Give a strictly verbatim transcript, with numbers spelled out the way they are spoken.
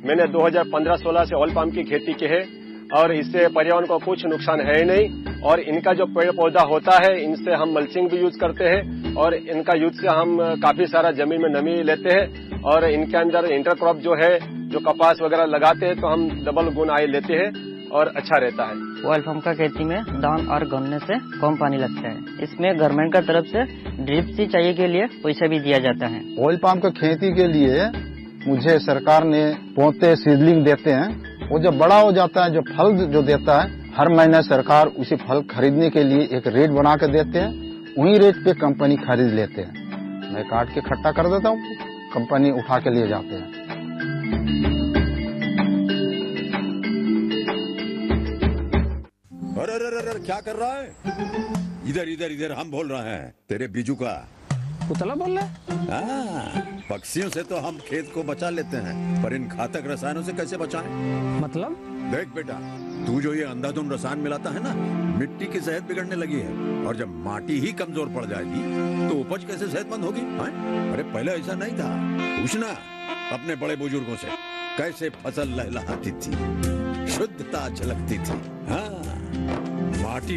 मैंने दो हज़ार पंद्रह सोलह से ऑयल पाम की खेती की है और इससे पर्यावरण को कुछ नुकसान है ही नहीं। और इनका जो पेड़ पौधा होता है इनसे हम मल्चिंग भी यूज करते हैं और इनका यूज से हम काफी सारा जमीन में नमी लेते हैं और इनके अंदर इंटरक्रॉप जो है जो कपास वगैरह लगाते हैं तो हम डबल गुण आय लेते हैं और अच्छा रहता है। ऑयल पाम का खेती में धान और गन्ने से कम पानी लगता है। इसमें गवर्नमेंट का तरफ से ड्रिप सिंचाई के लिए पैसा भी दिया जाता है। ऑयल पाम का खेती के लिए मुझे सरकार ने पौधे सीडलिंग देते हैं। वो जब बड़ा हो जाता है, जो फल जो देता है, हर महीने सरकार उसी फल खरीदने के लिए एक रेट बना के देते हैं। वही रेट पे कंपनी खरीद लेते हैं। मैं काट के इकट्ठा कर देता हूँ, कंपनी उठा के लिए जाते हैं। अरे अरे अरे क्या कर रहा है? इधर इधर इधर हम बोल रहे हैं तेरे बीजू का पुतला बोल रहा है। पक्षियों से तो हम खेत को बचा लेते हैं, पर इन घातक रसायनों से कैसे बचाएं? मतलब? देख बेटा, तू जो ये अंधाधुंध रसायन मिलाता है ना, मिट्टी की सेहत बिगड़ने लगी है और जब माटी ही कमजोर पड़ जाएगी तो उपज कैसे सेहतमंद होगी? हाँ? अरे पहले ऐसा नहीं था। पूछना अपने बड़े बुजुर्गों से, कैसे फसल लहलहाती थी, शुद्धता झलकती थी। हाँ, माटी